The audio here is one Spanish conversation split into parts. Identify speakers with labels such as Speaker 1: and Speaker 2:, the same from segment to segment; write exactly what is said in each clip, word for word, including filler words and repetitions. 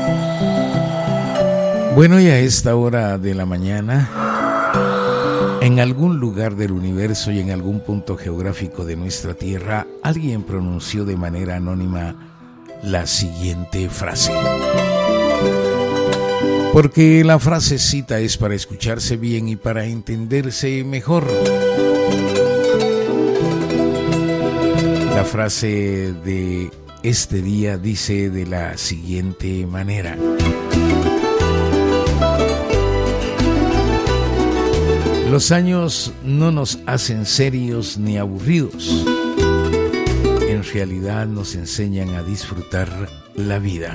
Speaker 1: Bueno, y a esta hora de la mañana, en algún lugar del universo y en algún punto geográfico de nuestra tierra, alguien pronunció de manera anónima la siguiente frase. Porque la frasecita es para escucharse bien y para entenderse mejor. La frase de este día dice de la siguiente manera. Los años no nos hacen serios ni aburridos. En realidad nos enseñan a disfrutar la vida.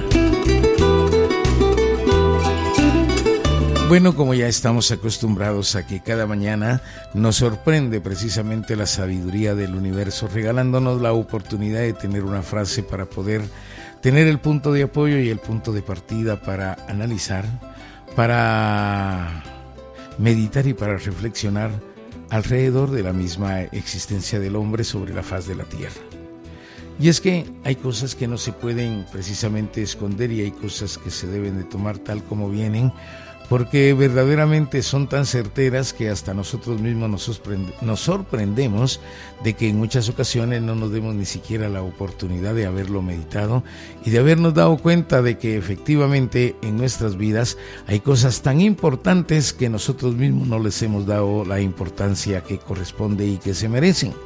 Speaker 1: Bueno, como ya estamos acostumbrados a que cada mañana nos sorprende precisamente la sabiduría del universo, regalándonos la oportunidad de tener una frase para poder tener el punto de apoyo y el punto de partida para analizar, para meditar y para reflexionar alrededor de la misma existencia del hombre sobre la faz de la tierra. Y es que hay cosas que no se pueden precisamente esconder y hay cosas que se deben de tomar tal como vienen, porque verdaderamente son tan certeras que hasta nosotros mismos nos, sorprende, nos sorprendemos de que en muchas ocasiones no nos demos ni siquiera la oportunidad de haberlo meditado y de habernos dado cuenta de que efectivamente en nuestras vidas hay cosas tan importantes que nosotros mismos no les hemos dado la importancia que corresponde y que se merecen.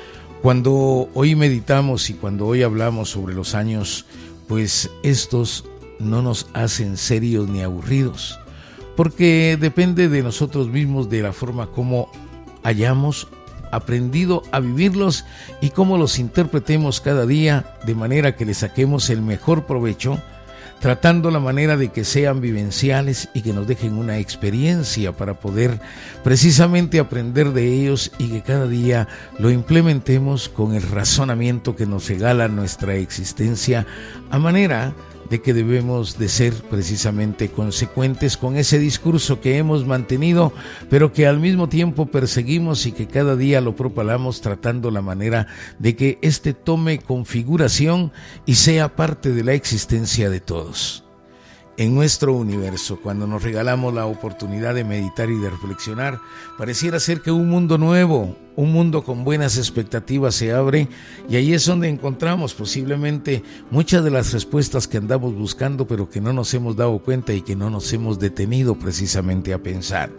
Speaker 1: Cuando hoy meditamos y cuando hoy hablamos sobre los años, pues estos no nos hacen serios ni aburridos, porque depende de nosotros mismos, de la forma como hayamos aprendido a vivirlos y cómo los interpretemos cada día, de manera que le saquemos el mejor provecho, tratando la manera de que sean vivenciales y que nos dejen una experiencia para poder precisamente aprender de ellos y que cada día lo implementemos con el razonamiento que nos regala nuestra existencia, a manera de que debemos de ser precisamente consecuentes con ese discurso que hemos mantenido, pero que al mismo tiempo perseguimos y que cada día lo propalamos tratando la manera de que éste tome configuración y sea parte de la existencia de todos. En nuestro universo, cuando nos regalamos la oportunidad de meditar y de reflexionar, pareciera ser que un mundo nuevo, un mundo con buenas expectativas se abre, y ahí es donde encontramos posiblemente muchas de las respuestas que andamos buscando, pero que no nos hemos dado cuenta y que no nos hemos detenido precisamente a pensar.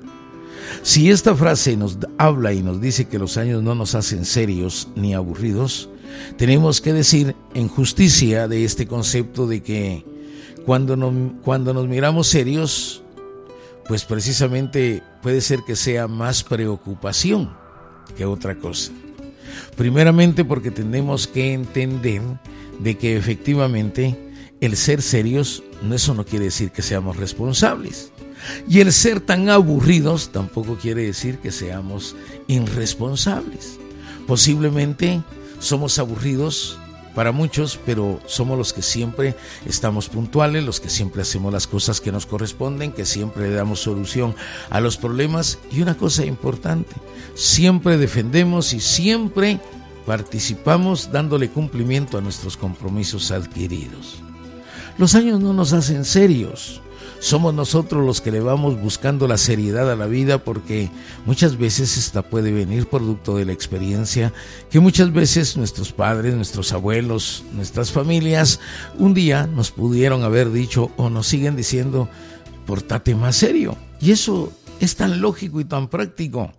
Speaker 1: Si esta frase nos habla y nos dice que los años no nos hacen serios ni aburridos, tenemos que decir en justicia de este concepto de que Cuando nos, cuando nos miramos serios, pues precisamente puede ser que sea más preocupación que otra cosa. Primeramente porque tenemos que entender de que efectivamente el ser serios, eso no quiere decir que seamos responsables. Y el ser tan aburridos tampoco quiere decir que seamos irresponsables. Posiblemente somos aburridos para muchos, pero somos los que siempre estamos puntuales, los que siempre hacemos las cosas que nos corresponden, que siempre le damos solución a los problemas. Y una cosa importante, siempre defendemos y siempre participamos dándole cumplimiento a nuestros compromisos adquiridos. Los años no nos hacen serios. Somos nosotros los que le vamos buscando la seriedad a la vida, porque muchas veces esta puede venir producto de la experiencia que muchas veces nuestros padres, nuestros abuelos, nuestras familias un día nos pudieron haber dicho o nos siguen diciendo: pórtate más serio. Y eso es tan lógico y tan práctico.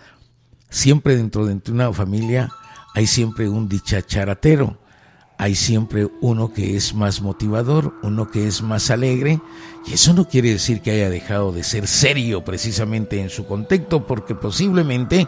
Speaker 1: Siempre dentro de una familia hay siempre un dichacharatero. Hay siempre uno que es más motivador, uno que es más alegre, y eso no quiere decir que haya dejado de ser serio precisamente en su contexto, porque posiblemente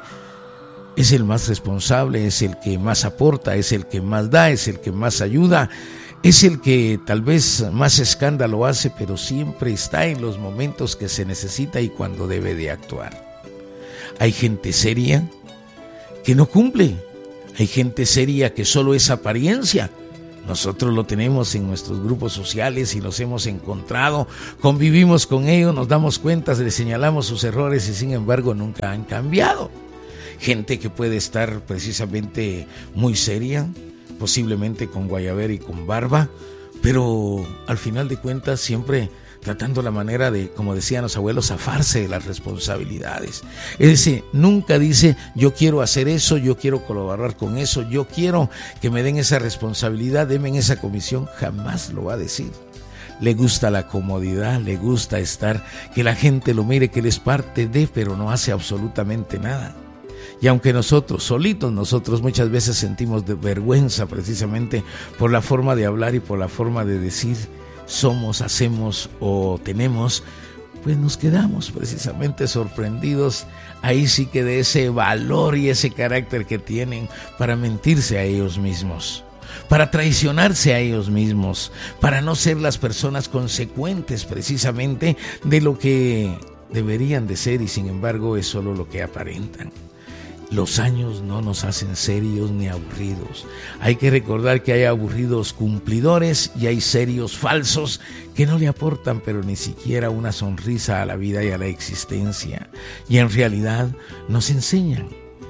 Speaker 1: es el más responsable, es el que más aporta, es el que más da, es el que más ayuda, es el que tal vez más escándalo hace, pero siempre está en los momentos que se necesita y cuando debe de actuar. Hay gente seria que no cumple, hay gente seria que solo es apariencia. Nosotros lo tenemos en nuestros grupos sociales y los hemos encontrado, convivimos con ellos, nos damos cuenta, les señalamos sus errores y sin embargo nunca han cambiado. Gente que puede estar precisamente muy seria, posiblemente con guayabera y con barba, pero al final de cuentas siempre tratando la manera de, como decían los abuelos, zafarse de las responsabilidades. Es decir, nunca dice yo quiero hacer eso, yo quiero colaborar con eso, yo quiero que me den esa responsabilidad, denme esa comisión, jamás lo va a decir. Le gusta la comodidad, le gusta estar, que la gente lo mire, que él es parte de, pero no hace absolutamente nada. Y aunque nosotros, solitos nosotros muchas veces sentimos de vergüenza precisamente por la forma de hablar y por la forma de decir somos, hacemos o tenemos, pues nos quedamos precisamente sorprendidos, ahí sí que de ese valor y ese carácter que tienen para mentirse a ellos mismos, para traicionarse a ellos mismos, para no ser las personas consecuentes precisamente de lo que deberían de ser y sin embargo es solo lo que aparentan. Los años no nos hacen serios ni aburridos. Hay que recordar que hay aburridos cumplidores y hay serios falsos que no le aportan pero ni siquiera una sonrisa a la vida y a la existencia. Y en realidad nos enseñan,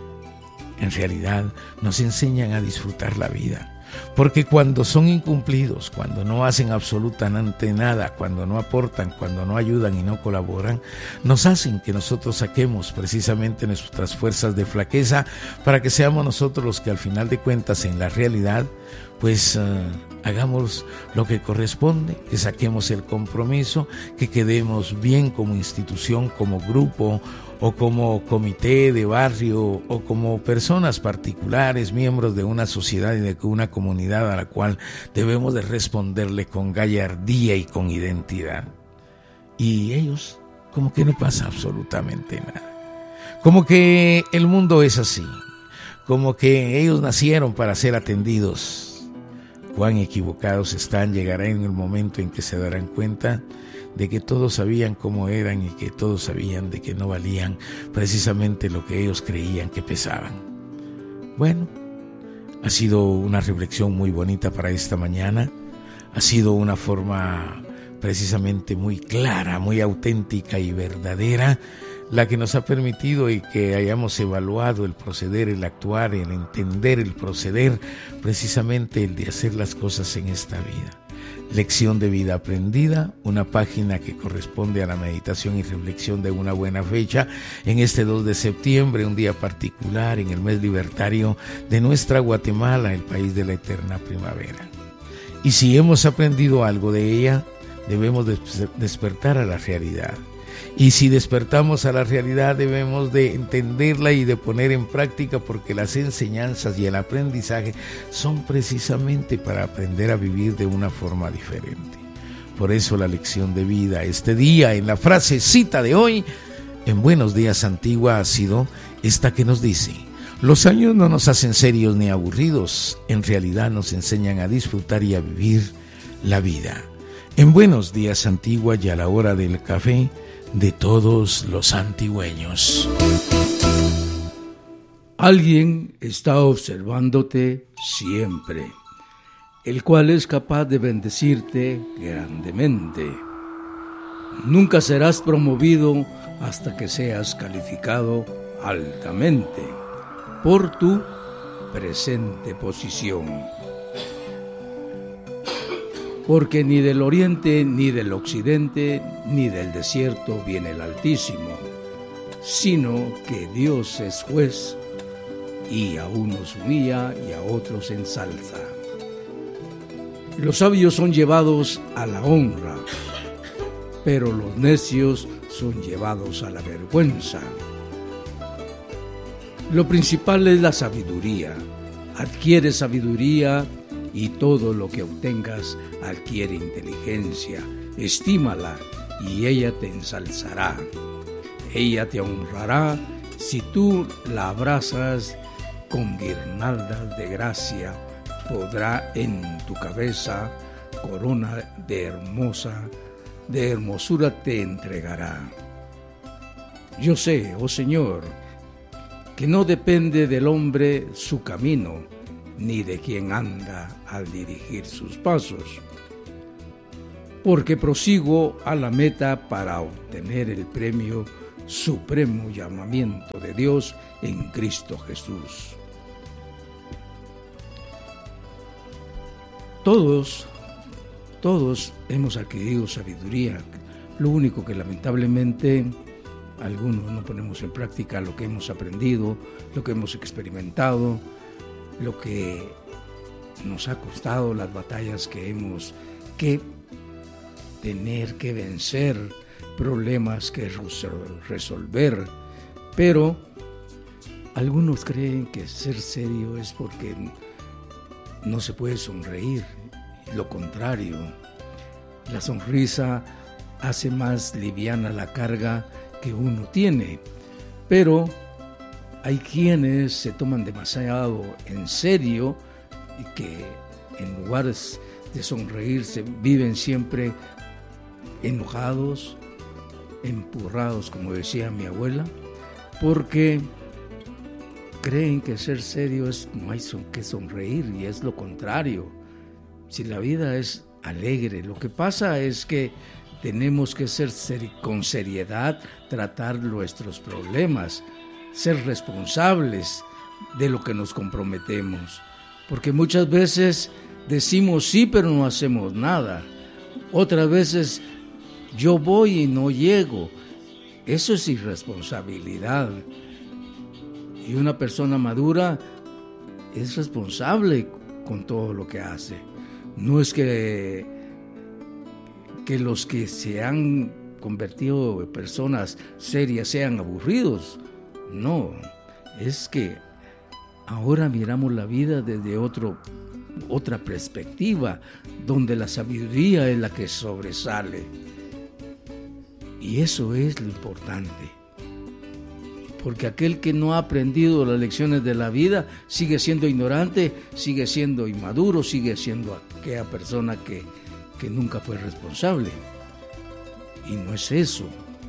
Speaker 1: en realidad nos enseñan a disfrutar la vida. Porque cuando son incumplidos, cuando no hacen absolutamente nada, cuando no aportan, cuando no ayudan y no colaboran, nos hacen que nosotros saquemos precisamente nuestras fuerzas de flaqueza para que seamos nosotros los que al final de cuentas en la realidad pues uh, hagamos lo que corresponde, que saquemos el compromiso, que quedemos bien como institución, como grupo o como comité de barrio o como personas particulares, miembros de una sociedad y de una comunidad a la cual debemos de responderle con gallardía y con identidad. Y ellos, como que no pasa absolutamente nada. Como que el mundo es así, como que ellos nacieron para ser atendidos. Cuán equivocados están, llegará en el momento en que se darán cuenta de que todos sabían cómo eran y que todos sabían de que no valían precisamente lo que ellos creían que pesaban. Bueno, ha sido una reflexión muy bonita para esta mañana, ha sido una forma precisamente muy clara, muy auténtica y verdadera, la que nos ha permitido y que hayamos evaluado el proceder, el actuar, el entender el proceder, precisamente el de hacer las cosas en esta vida. Lección de vida aprendida, una página que corresponde a la meditación y reflexión de una buena fecha en este dos de septiembre, un día particular en el mes libertario de nuestra Guatemala, el país de la eterna primavera. Y si hemos aprendido algo de ella, debemos des- despertar a la realidad. Y si despertamos a la realidad debemos de entenderla y de poner en práctica, porque las enseñanzas y el aprendizaje son precisamente para aprender a vivir de una forma diferente. Por eso la lección de vida este día, en la frasecita de hoy, en Buenos Días Antigua, ha sido esta que nos dice: los años no nos hacen serios ni aburridos, en realidad nos enseñan a disfrutar y a vivir la vida. En Buenos Días Antigua y a la hora del café, de todos los antigüeños.
Speaker 2: Alguien está observándote siempre, el cual es capaz de bendecirte grandemente. Nunca serás promovido hasta que seas calificado altamente por tu presente posición. Porque ni del oriente, ni del occidente, ni del desierto viene el Altísimo, sino que Dios es juez, y a unos humilla y a otros ensalza. Los sabios son llevados a la honra, pero los necios son llevados a la vergüenza. Lo principal es la sabiduría. Adquiere sabiduría y todo lo que obtengas adquiere inteligencia. Estímala y ella te ensalzará. Ella te honrará si tú la abrazas con guirnaldas de gracia. Podrá en tu cabeza corona de hermosa, de hermosura te entregará. Yo sé, oh Señor, que no depende del hombre su camino, ni de quien anda al dirigir sus pasos, porque prosigo a la meta para obtener el premio supremo llamamiento de Dios en Cristo Jesús. Todos Todos hemos adquirido sabiduría, lo único que lamentablemente algunos no ponemos en práctica lo que hemos aprendido, lo que hemos experimentado, lo que nos ha costado, las batallas que hemos que tener que vencer, problemas que resolver. Pero algunos creen que ser serio es porque no se puede sonreír. Lo contrario, la sonrisa hace más liviana la carga que uno tiene. Pero hay quienes se toman demasiado en serio y que en lugar de sonreírse viven siempre enojados, empurrados, como decía mi abuela, porque creen que ser serio es no hay son que sonreír, y es lo contrario. Si la vida es alegre, lo que pasa es que tenemos que ser seri- con seriedad, tratar nuestros problemas, ser responsables de lo que nos comprometemos, porque muchas veces decimos sí pero no hacemos nada, otras veces yo voy y no llego. Eso es irresponsabilidad. Y una persona madura es responsable con todo lo que hace. No es que, que los que se han convertido en personas serias sean aburridos. No, es que ahora miramos la vida desde otro, otra perspectiva, donde la sabiduría es la que sobresale. Y eso es lo importante. Porque aquel que no ha aprendido las lecciones de la vida sigue siendo ignorante, sigue siendo inmaduro, sigue siendo aquella persona que, que nunca fue responsable. Y no es eso.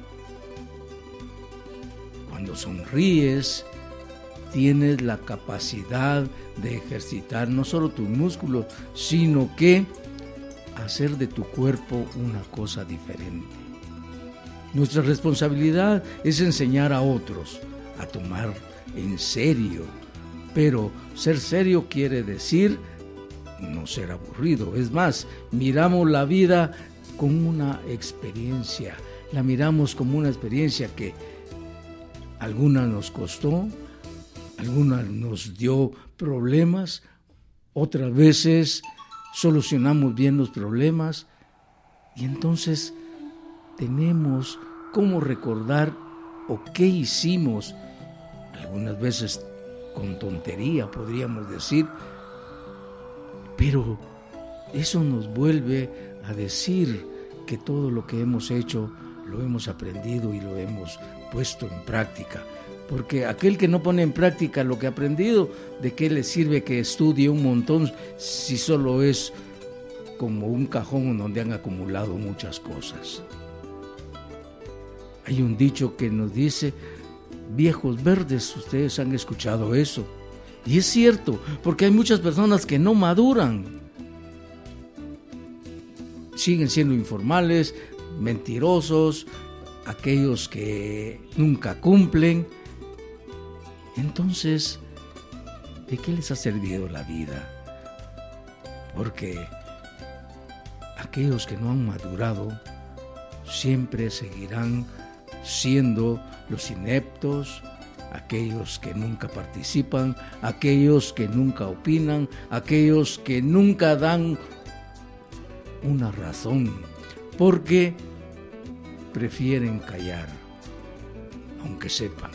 Speaker 2: Cuando sonríes, tienes la capacidad de ejercitar no solo tus músculos, sino que hacer de tu cuerpo una cosa diferente. Nuestra responsabilidad es enseñar a otros a tomar en serio, pero ser serio quiere decir no ser aburrido. Es más, miramos la vida como una experiencia, la miramos como una experiencia que alguna nos costó, alguna nos dio problemas, otras veces solucionamos bien los problemas, y entonces tenemos cómo recordar o qué hicimos, algunas veces con tontería podríamos decir, pero eso nos vuelve a decir que todo lo que hemos hecho lo hemos aprendido y lo hemos puesto en práctica. Porque aquel que no pone en práctica lo que ha aprendido, ¿de qué le sirve que estudie un montón si solo es como un cajón donde han acumulado muchas cosas? Hay un dicho que nos dice, viejos verdes, ustedes han escuchado eso. Y es cierto, porque hay muchas personas que no maduran. Siguen siendo informales, mentirosos, aquellos que nunca cumplen. Entonces, ¿de qué les ha servido la vida? Porque aquellos que no han madurado siempre seguirán siendo los ineptos, aquellos que nunca participan, aquellos que nunca opinan, aquellos que nunca dan una razón, porque prefieren callar, aunque sepan.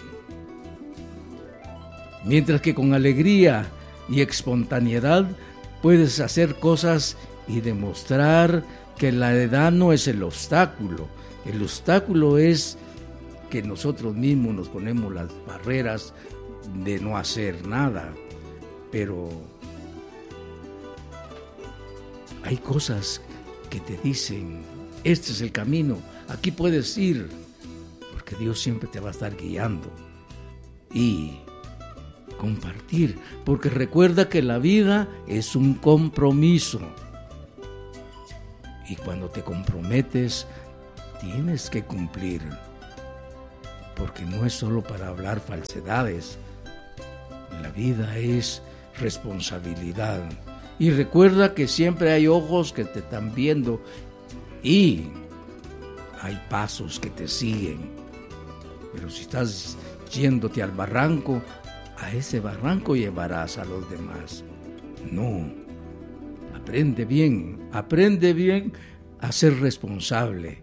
Speaker 2: Mientras que con alegría y espontaneidad puedes hacer cosas y demostrar que la edad no es el obstáculo. El obstáculo es que nosotros mismos nos ponemos las barreras de no hacer nada. Pero hay cosas que te dicen, este es el camino, aquí puedes ir, porque Dios siempre te va a estar guiando. Y compartir, porque recuerda que la vida es un compromiso. Y cuando te comprometes, tienes que cumplir, porque no es solo para hablar falsedades. La vida es responsabilidad, Y recuerda que siempre hay ojos que te están viendo y hay pasos que te siguen. Pero si estás yéndote al barranco, a ese barranco llevarás a los demás. No, aprende bien, aprende bien a ser responsable.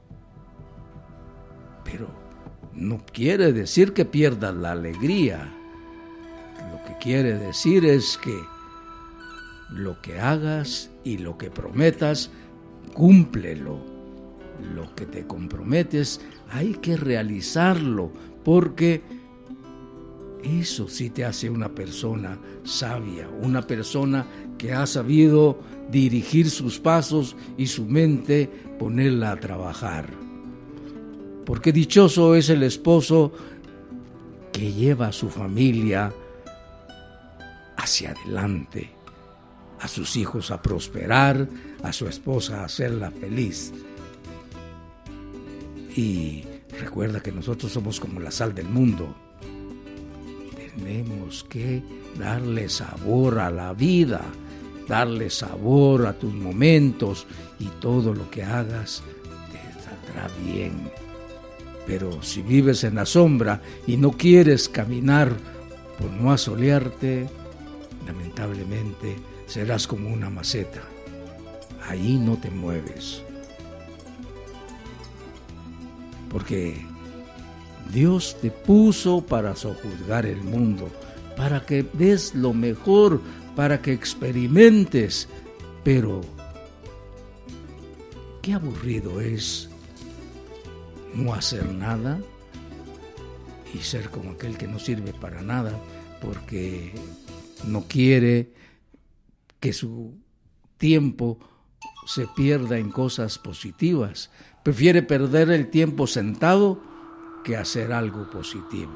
Speaker 2: Pero no quiere decir que pierdas la alegría. Lo que quiere decir es que lo que hagas y lo que prometas, cúmplelo. Lo que te comprometes, hay que realizarlo, porque eso sí te hace una persona sabia, una persona que ha sabido dirigir sus pasos y su mente ponerla a trabajar. Porque dichoso es el esposo que lleva a su familia hacia adelante, a sus hijos a prosperar, a su esposa a hacerla feliz. Y recuerda que nosotros somos como la sal del mundo. Tenemos que darle sabor a la vida, darle sabor a tus momentos, y todo lo que hagas te saldrá bien. Pero si vives en la sombra y no quieres caminar por no asolearte, lamentablemente serás como una maceta. Ahí no te mueves. Porque Dios te puso para sojuzgar el mundo, para que des lo mejor, para que experimentes. Pero qué aburrido es no hacer nada y ser como aquel que no sirve para nada, porque no quiere que su tiempo se pierda en cosas positivas. Prefiere perder el tiempo sentado que hacer algo positivo.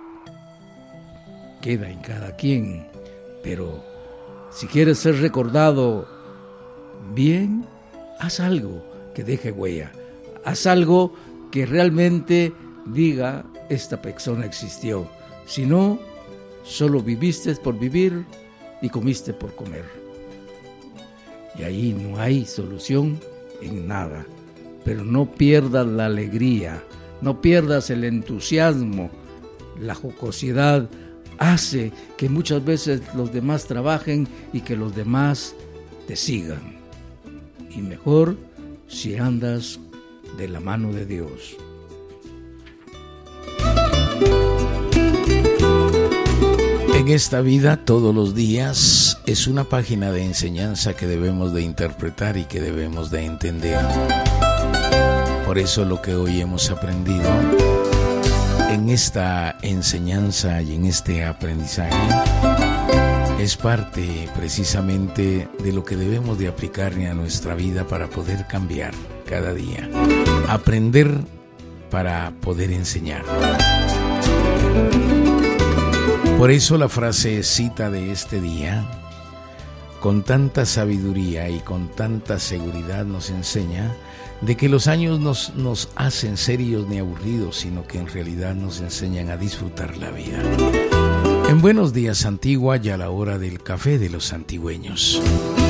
Speaker 2: Queda en cada quien, pero si quieres ser recordado bien, haz algo que deje huella. Haz algo que realmente diga, esta persona existió. Si no, solo viviste por vivir y comiste por comer. Y ahí no hay solución en nada. Pero no pierdas la alegría, no pierdas el entusiasmo. La jocosidad hace que muchas veces los demás trabajen y que los demás te sigan. Y mejor si andas de la mano de Dios.
Speaker 1: En esta vida, todos los días, es una página de enseñanza que debemos de interpretar y que debemos de entender. Por eso lo que hoy hemos aprendido en esta enseñanza y en este aprendizaje es parte precisamente de lo que debemos de aplicar a nuestra vida para poder cambiar cada día. Aprender para poder enseñar. Por eso la frasecita de este día, con tanta sabiduría y con tanta seguridad, nos enseña de que los años nos, nos hacen serios ni aburridos, sino que en realidad nos enseñan a disfrutar la vida. En Buenos Días Antigua, ya la hora del café de los antigüeños.